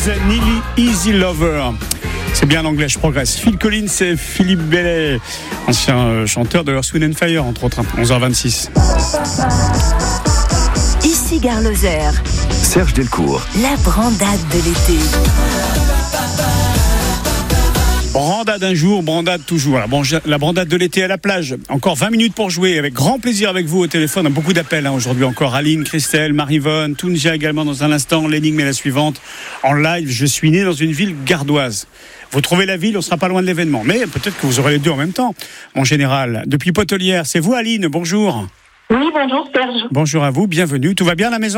Collins, Nearly Easy Lover. C'est bien l'anglais, je progresse. Phil Collins et Philippe Bellet, ancien chanteur de Earth, Wind & Fire, entre autres. 11h26. Ici Gare Lozère. Serge Delcourt. La brandade de l'été. Brandade un jour, brandade toujours. La brandade de l'été à la plage. Encore 20 minutes pour jouer, avec grand plaisir avec vous au téléphone. Beaucoup d'appels aujourd'hui encore. Aline, Christelle, Marie-Vonne, Tounzia également dans un instant. L'énigme est la suivante. En live, je suis né dans une ville gardoise. Vous trouvez la ville, on sera pas loin de l'événement. Mais peut-être que vous aurez les deux en même temps, mon général. Depuis Potelière, c'est vous Aline, bonjour. Oui, bonjour Serge. Bonjour à vous, bienvenue. Tout va bien à la maison ?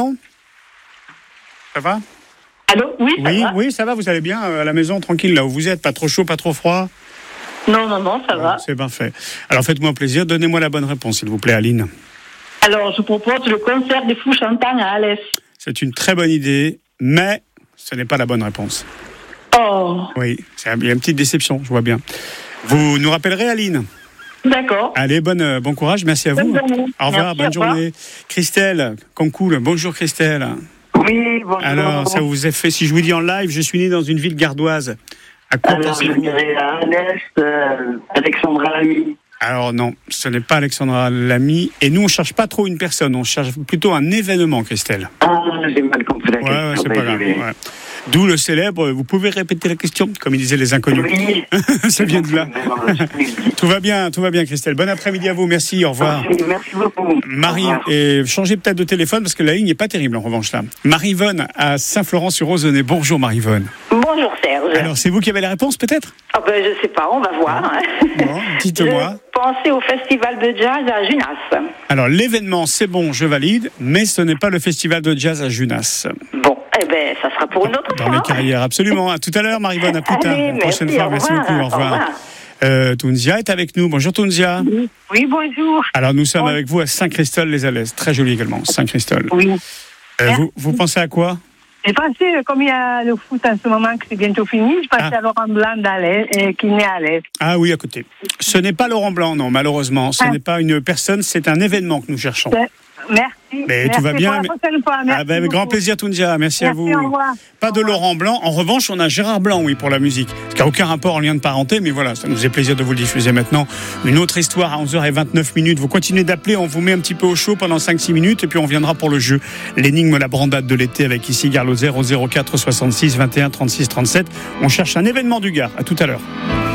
Ça va ? Allô ? Oui, ça va. Oui, ça va, vous allez bien à la maison, tranquille, là où vous êtes, pas trop chaud, pas trop froid ? Non, ça va. C'est bien fait. Alors faites-moi plaisir, donnez-moi la bonne réponse, s'il vous plaît, Aline. Alors, je propose le concert des Fous Champagne à Alès. C'est une très bonne idée, mais ce n'est pas la bonne réponse. Oh. Oui, il y a une petite déception, je vois bien. Vous nous rappellerez, Aline ? D'accord. Allez, bon courage, merci à vous. Bonne journée. Au revoir, Merci, bonne journée. Christelle, Concoul, bonjour Christelle. Oui, bonjour. Alors, ça vous a fait, si je vous dis en live, je suis né dans une ville gardoise. À quoi Alors, je pensez-vous ? dirais à Alès, Alexandra Lamy. Alors non, ce n'est pas Alexandra Lamy. Et nous, on cherche pas trop une personne, on cherche plutôt un événement, Christelle. Ah, j'ai mal compris la question. Ouais, c'est pas grave. Ouais. D'où le célèbre, vous pouvez répéter la question, comme ils disaient les inconnus. Oui. Ça vient de là. Tout va bien, Christelle. Bon après-midi à vous, merci, au revoir. Merci beaucoup. Marie, et changez peut-être de téléphone parce que la ligne n'est pas terrible en revanche là. Marie-Vonne à Saint-Florent-sur-Ozonay. Bonjour Marie-Vonne. Bonjour Serge. Alors c'est vous qui avez la réponse peut-être ? Je sais pas, on va voir. Bon, dites-moi. Je pensais au festival de jazz à Junas. Alors l'événement c'est bon, je valide, mais ce n'est pas le festival de jazz à Junas. Bon, ça sera pour une autre Dans fois. les carrières, absolument. À tout à l'heure Marie-Vonne, à plus tard. Allez, La prochaine merci, fois, au merci revoir, beaucoup, au revoir. Tounzia est avec nous. Bonjour Tounzia. Oui, bonjour. Alors nous sommes avec vous à Saint-Christol-les-Alès. Très joli également, Saint-Christol. Oui. Vous pensez à quoi ? J'ai pensé, comme il y a le foot en ce moment, que c'est bientôt fini, je pensais à Laurent Blanc d'Alès, qui naît à Alès. Ah oui, à côté. Ce n'est pas Laurent Blanc, non, malheureusement. Ce n'est pas une personne, c'est un événement que nous cherchons. Merci. Mais tout va bien. Pour la prochaine fois. Merci avec grand plaisir, Tounzia. Merci à vous. Au revoir. Pas de Laurent Blanc. En revanche, on a Gérard Blanc, oui, pour la musique. Ce qui n'a aucun rapport en lien de parenté, mais voilà, ça nous fait plaisir de vous le diffuser maintenant. Une autre histoire à 11h29. Vous continuez d'appeler, on vous met un petit peu au chaud pendant 5-6 minutes, et puis on viendra pour le jeu. L'énigme, la brandade de l'été avec ici Gare Lozère au 04 66 21 36 37. On cherche un événement du Gard. À tout à l'heure.